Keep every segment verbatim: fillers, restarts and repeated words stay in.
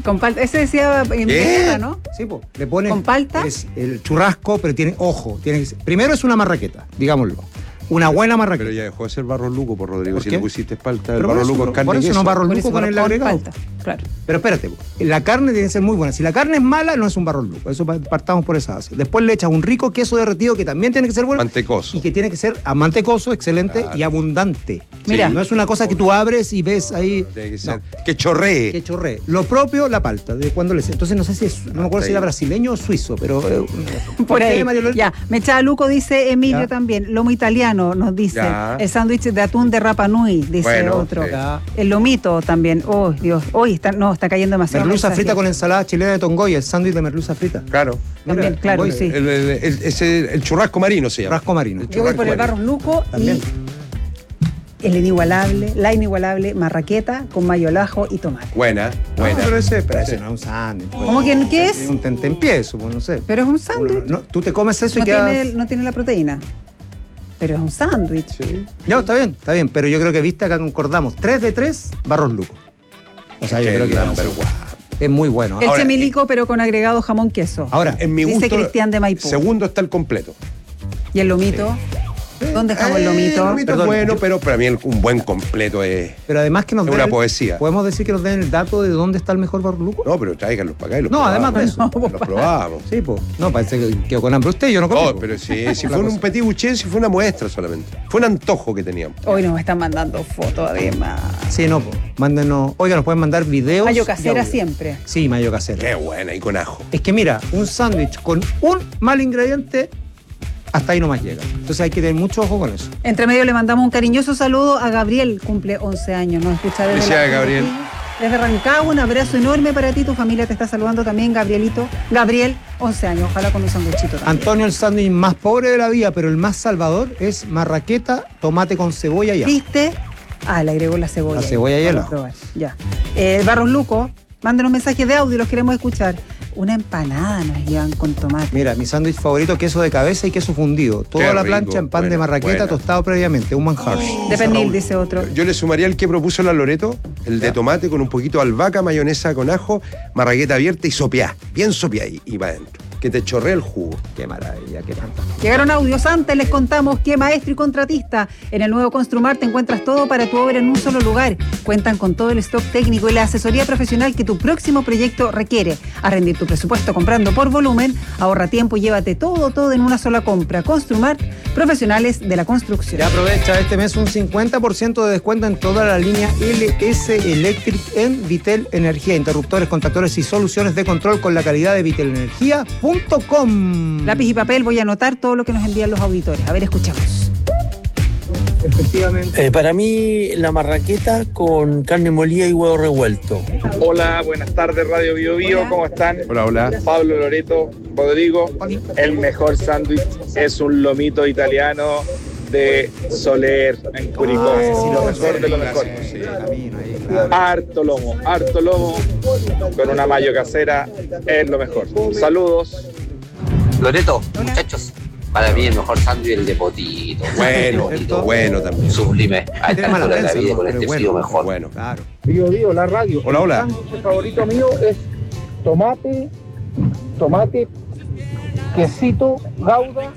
Con palta. Ese decía en Inglaterra, ¿no? Sí, pues. Le pones. ¿Con palta? Es el churrasco, pero tiene, ojo, tiene que ser- primero es una marraqueta, digámoslo. Una buena marraqueta. Pero ya dejó de ser barro luco, por Rodrigo, ¿Por si qué? le pusiste palta. El Pero barro por eso- luco es carne por y eso queso. no barro Por luco eso con va el con agregado. palta, claro. Pero espérate, la carne tiene que ser muy buena. Si la carne es mala, no es un barro luco. Eso pa- partamos por esa base. Después le echas un rico queso derretido que también tiene que ser bueno. Mantecoso. Y que tiene que ser a mantecoso, excelente Claro. y abundante. Mira. No es una cosa que tú abres y ves ahí. Tiene que ser. No, Que chorree. que chorree. Lo propio, la palta, de cuando le Entonces no sé si es, no me acuerdo si era brasileño o suizo, pero. eh, Por ahí. ¿qué, María Lourdes? Ya. Mechada Luco dice Emilio Ya. también. Lomo italiano nos dice. Ya. El sándwich de atún de Rapa Nui, dice Bueno, otro. sí. Ya. El lomito también. Oh, Dios. Hoy está, no, está cayendo demasiado. Merluza mensaje. frita con ensalada chilena de tongoya, el sándwich de merluza frita. Claro. También, Mira, claro, voy- sí. El, el, el- ese- el churrasco marino se llama. Churrasco marino. El Yo voy por el churrasco barro Luco También. y el inigualable, la inigualable marraqueta con mayo al ajo y tomate. Buena, No, buena. pero ese, pero ese no es un sándwich. pues. ¿Cómo que qué es? Es un tentempié, supongo, no sé. Pero es un sándwich. No, tú te comes eso y No quedas. tiene, no tiene la proteína. Pero es un sándwich. Sí. Ya, está bien, está bien, pero yo creo que viste acá concordamos. Tres de tres, barros lucos. O sea, yo Que creo el que number one. es muy bueno. El Ahora, chemilico, pero con agregado jamón queso. Ahora, En mi Dice gusto. Cristian de Maipú. Segundo está el completo. Y el lomito. ¿Dónde dejamos el Eh, lomito? El lomito Perdón, es bueno, yo- pero para mí el- un buen completo es. pero además que nos Es den una el- poesía. ¿Podemos decir que nos den el dato de dónde está el mejor barro luco? No, pero tráiganlos para acá y los No, probamos. además de eso. Los probamos. Sí, pues. No, parece que quedó con hambre usted, yo no comí. No, po. pero sí, si La fue cosa. un petit bouché, si fue una muestra solamente. Fue un antojo que teníamos. Hoy nos están mandando fotos además. Sí, no, pues. Mándenos. Oiga, nos pueden mandar videos. Mayo y casera audio. siempre. Sí, mayo casera. Qué buena, y con ajo. Es que mira, un sándwich con un mal ingrediente, hasta ahí nomás llega. Entonces hay que tener mucho ojo con eso. Entre medio le mandamos un cariñoso saludo a Gabriel, cumple once años, nos escucha desde Felicidades, la- Gabriel. Desde Rancagua, un abrazo enorme para ti, tu familia te está saludando también, Gabrielito. Gabriel, once años, ojalá con un sanduichito también. Antonio, el sándwich más pobre de la vida, pero el más salvador es marraqueta, tomate con cebolla y ajo. ¿Viste? Ah, le agregó la cebolla. La cebolla y el Vamos a ajo. probar, ya. Eh, Barros Luco, mándenos mensajes de audio, los queremos escuchar. Una empanada nos llevan con tomate. Mira, mi sándwich favorito, queso de cabeza y queso fundido. Toda Qué la rico, plancha en pan de buena, marraqueta, buena. tostado previamente, un manjar. De pernil, dice otro. Yo le sumaría el que propuso la Loreto, el de Ya. tomate con un poquito de albahaca, mayonesa con ajo, marraqueta abierta y sopeá. Bien sopeá y, y va adentro. Que te chorree el jugo. Qué maravilla, qué fantástico. Llegaron audios antes, les contamos que maestro y contratista. En el nuevo Construmar te encuentras todo para tu obra en un solo lugar. Cuentan con todo el stock técnico y la asesoría profesional que tu próximo proyecto requiere. A rendir tu presupuesto comprando por volumen, ahorra tiempo y llévate todo, todo en una sola compra. Construmar, profesionales de la construcción. Ya aprovecha este mes un cincuenta por ciento de descuento en toda la línea L S Electric en Vitel Energía. Interruptores, contactores y soluciones de control con la calidad de vitel energía punto com. Lápiz y papel, voy a anotar todo lo que nos envían los auditores. A ver, escuchamos. Efectivamente. Eh, para mí, la marraqueta con carne molida y huevo revuelto. Hola, buenas tardes Radio Bio Bio, Hola. ¿cómo están? Hola, hola. Pablo Loreto, Rodrigo. El mejor sándwich es un lomito italiano de Soler en Curicó. Ah, sí, lo lo mejor de lo mejor. Sí, camino ahí, claro. Harto lomo, harto lomo con una mayo casera es lo mejor. Saludos. Loreto, muchachos, para mí el mejor sándwich es el de potito. Bueno, Potito. bueno también. Sublime. A Tiene esta mala altura de la prensa, vida, ¿no? con Pero este bueno, frío mejor. Bueno. Claro. Bio Bio, la radio. Hola, hola. El sándwich favorito mío es tomate, tomate, quesito, gouda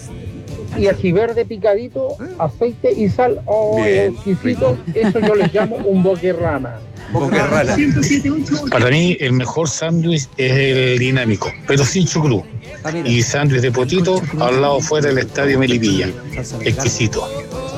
y ají verde picadito, aceite y sal. ¡Oh, Bien, exquisito! Eso yo les llamo un boquerrana. Boca rana. Para mí, el mejor sándwich es el dinámico, pero sin chucrú. Ah, mira. Y sándwich de potito al lado fuera del estadio Melipilla. Exquisito.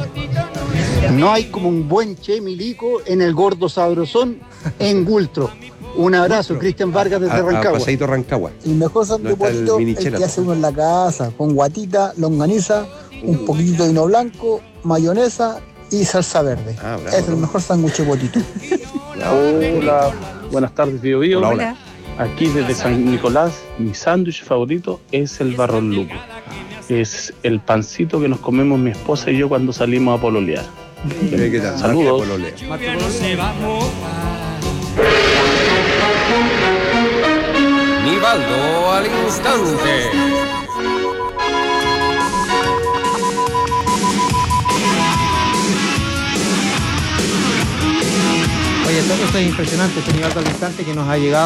No hay como un buen che milico en el gordo sabrosón en Gultro. Un abrazo, Cristian Vargas desde A, a Rancagua. Pasadito Rancagua. El mejor No sándwich está el bonito mini el chela. que hace uno en la casa, con guatita, longaniza, un poquitito de vino blanco, mayonesa y salsa verde. Ah, bravo, es el bravo. mejor sándwich potito. Hola, buenas tardes, Bio Bio. Hola, hola. Aquí desde San Nicolás, mi sándwich favorito es el barro luco. Es el pancito que nos comemos mi esposa y yo cuando salimos a pololear. Mire qué tal. Saludos. Pololeo. Nivaldo al instante. Oye, esto, esto es impresionante, este nivel al instante que nos ha llegado.